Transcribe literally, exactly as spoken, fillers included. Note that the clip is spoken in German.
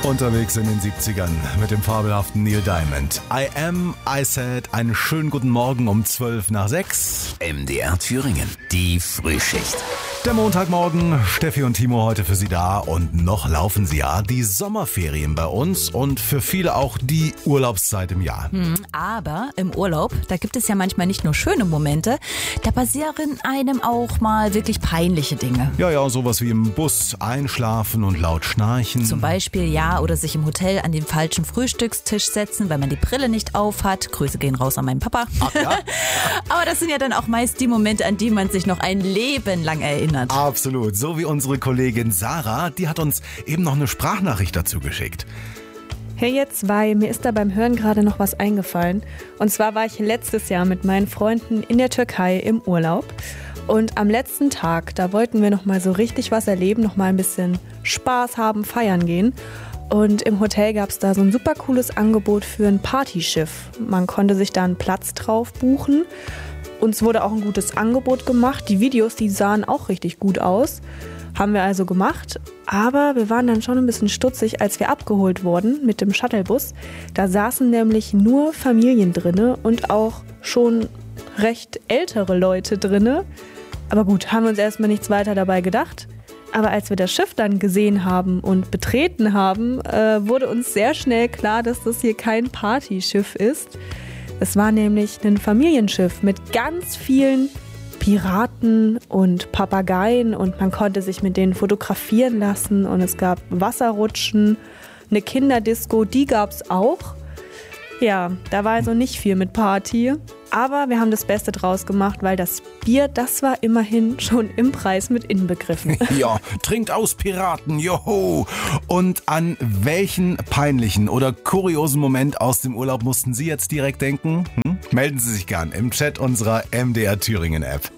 Unterwegs in den siebzigern mit dem fabelhaften Neil Diamond. I am, I said, einen schönen guten Morgen um zwölf nach sechs. M D R Thüringen, die Frühschicht. Der Montagmorgen, Steffi und Timo heute für Sie da und noch laufen sie ja die Sommerferien bei uns und für viele auch die Urlaubszeit im Jahr. Hm, aber im Urlaub, da gibt es ja manchmal nicht nur schöne Momente, da passieren einem auch mal wirklich peinliche Dinge. Ja, ja, sowas wie im Bus einschlafen und laut schnarchen. Zum Beispiel, ja, oder sich im Hotel an den falschen Frühstückstisch setzen, weil man die Brille nicht auf hat. Grüße gehen raus an meinen Papa. Ach ja? Aber das sind ja dann auch meist die Momente, an die man sich noch ein Leben lang erinnert. Absolut, so wie unsere Kollegin Sarah, die hat uns eben noch eine Sprachnachricht dazu geschickt. Hey ihr zwei, mir ist da beim Hören gerade noch was eingefallen. Und zwar war ich letztes Jahr mit meinen Freunden in der Türkei im Urlaub. Und am letzten Tag, da wollten wir noch mal so richtig was erleben, noch mal ein bisschen Spaß haben, feiern gehen. Und im Hotel gab es da so ein super cooles Angebot für ein Partyschiff. Man konnte sich da einen Platz drauf buchen. Uns wurde auch ein gutes Angebot gemacht. Die Videos, die sahen auch richtig gut aus. Haben wir also gemacht. Aber wir waren dann schon ein bisschen stutzig, als wir abgeholt wurden mit dem Shuttlebus. Da saßen nämlich nur Familien drinne und auch schon recht ältere Leute drinne. Aber gut, haben wir uns erstmal nichts weiter dabei gedacht. Aber als wir das Schiff dann gesehen haben und betreten haben, äh, wurde uns sehr schnell klar, dass das hier kein Partyschiff ist. Es war nämlich ein Familienschiff mit ganz vielen Piraten und Papageien und man konnte sich mit denen fotografieren lassen und es gab Wasserrutschen, eine Kinderdisco, die gab es auch. Ja, da war also nicht viel mit Party, aber wir haben das Beste draus gemacht, weil das Bier, das war immerhin schon im Preis mit inbegriffen. Ja, trinkt aus, Piraten, joho! Und an welchen peinlichen oder kuriosen Moment aus dem Urlaub mussten Sie jetzt direkt denken? Hm? Melden Sie sich gern im Chat unserer M D R Thüringen App.